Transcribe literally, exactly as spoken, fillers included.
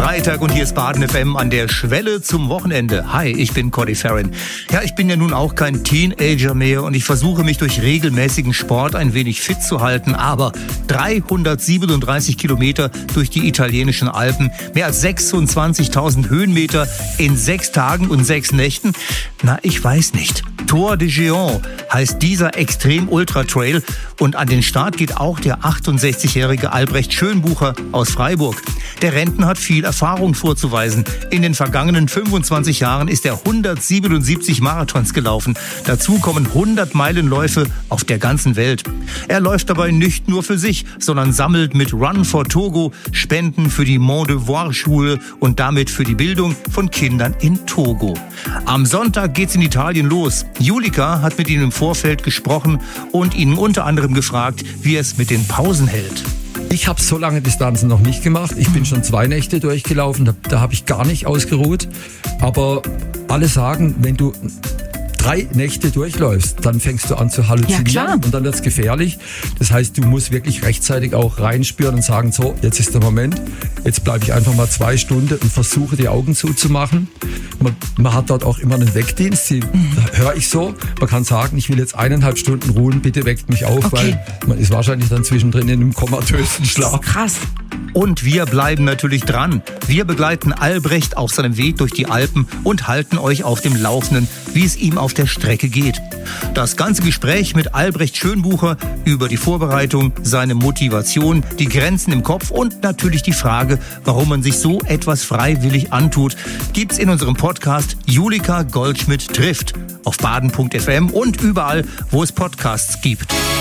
Freitag und hier ist Baden F M an der Schwelle zum Wochenende. Hi, ich bin Conny Farren. Ja, ich bin ja nun auch kein Teenager mehr und ich versuche mich durch regelmäßigen Sport ein wenig fit zu halten, aber dreihundertsiebenunddreißig Kilometer durch die italienischen Alpen, mehr als sechsundzwanzigtausend Höhenmeter in sechs Tagen und sechs Nächten, na, ich weiß nicht. Tour de Géant heißt dieser Extrem-Ultra-Trail und an den Start geht auch der achtundsechzigjährige Albrecht Schönbucher aus Freiburg. Der Rentner hat viel Erfahrung vorzuweisen. In den vergangenen fünfundzwanzig Jahren ist er hundertsiebenundsiebzig Marathons gelaufen. Dazu kommen hundert Meilenläufe auf der ganzen Welt. Er läuft dabei nicht nur für sich, sondern sammelt mit Run for Togo Spenden für die Mont de Voir Schule und damit für die Bildung von Kindern in Togo. Am Sonntag geht's in Italien los. Julika hat mit ihm im Vorfeld gesprochen und ihn unter anderem gefragt, wie er es mit den Pausen hält. Ich habe so lange Distanzen noch nicht gemacht. Ich bin schon zwei Nächte durchgelaufen, da, da habe ich gar nicht ausgeruht. Aber alle sagen, wenn du drei Nächte durchläufst, dann fängst du an zu halluzinieren, ja, klar. Und dann wird's gefährlich. Das heißt, du musst wirklich rechtzeitig auch reinspüren und sagen, so, jetzt ist der Moment, jetzt bleibe ich einfach mal zwei Stunden und versuche die Augen zuzumachen. Man, man hat dort auch immer einen Weckdienst, die mhm. höre ich so. Man kann sagen, ich will jetzt eineinhalb Stunden ruhen, bitte weckt mich auf, okay. Weil man ist wahrscheinlich dann zwischendrin in einem komatösen Schlaf. Krass. Und wir bleiben natürlich dran. Wir begleiten Albrecht auf seinem Weg durch die Alpen und halten euch auf dem Laufenden, wie es ihm auf der Strecke geht. Das ganze Gespräch mit Albrecht Schönbucher über die Vorbereitung, seine Motivation, die Grenzen im Kopf und natürlich die Frage, warum man sich so etwas freiwillig antut, gibt's in unserem Podcast Julika Goldschmidt trifft auf baden punkt f m und überall, wo es Podcasts gibt.